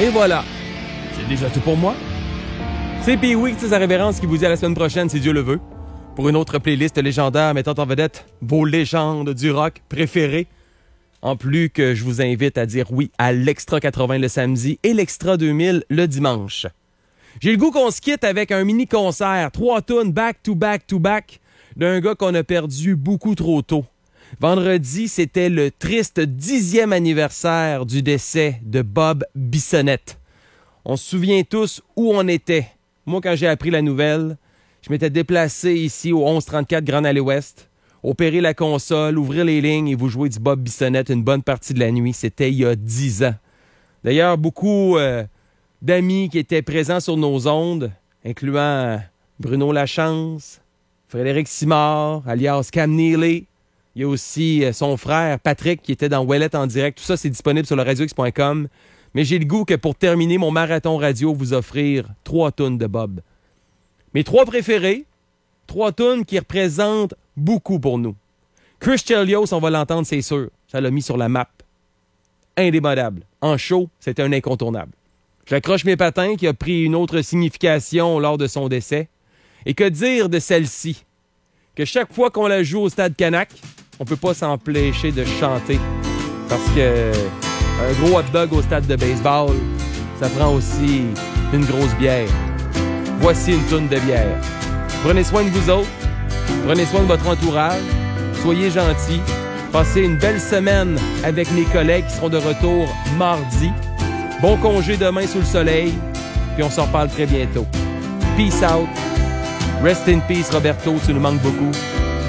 Et voilà. C'est déjà tout pour moi. C'est Pee-Wee, c'est sa révérence qui vous dit à la semaine prochaine, si Dieu le veut, pour une autre playlist légendaire mettant en vedette vos légendes du rock préférées. En plus que je vous invite à dire oui à l'Extra 80 le samedi et l'Extra 2000 le dimanche. J'ai le goût qu'on se quitte avec un mini-concert, 3 tunes back-to-back-to-back d'un gars qu'on a perdu beaucoup trop tôt. Vendredi, c'était le triste 10e anniversaire du décès de Bob Bissonnette. On se souvient tous où on était. Moi, quand j'ai appris la nouvelle, je m'étais déplacé ici au 1134 Grande Allée Ouest, opérer la console, ouvrir les lignes et vous jouer du Bob Bissonnette une bonne partie de la nuit. C'était il y a 10 ans. D'ailleurs, beaucoup d'amis qui étaient présents sur nos ondes, incluant Bruno Lachance, Frédéric Simard, alias Cam Neely. Il y a aussi son frère Patrick qui était dans Ouellette en direct. Tout ça, c'est disponible sur le radiox.com. Mais j'ai le goût que pour terminer mon marathon radio, vous offrir 3 tunes de Bob. Mes 3 préférés, 3 tunes qui représentent beaucoup pour nous. Chris Chelios, on va l'entendre, c'est sûr. Ça l'a mis sur la map. Indémodable. En show, c'était un incontournable. J'accroche mes patins qui a pris une autre signification lors de son décès. Et que dire de celle-ci? Que chaque fois qu'on la joue au Stade Canac, on peut pas s'empêcher de chanter. Parce que un gros hot dog au stade de baseball, ça prend aussi une grosse bière. Voici une toune de bière. Prenez soin de vous autres. Prenez soin de votre entourage. Soyez gentils. Passez une belle semaine avec mes collègues qui seront de retour mardi. Bon congé demain sous le soleil. Puis on s'en reparle très bientôt. Peace out. Rest in peace, Roberto. Tu nous manques beaucoup.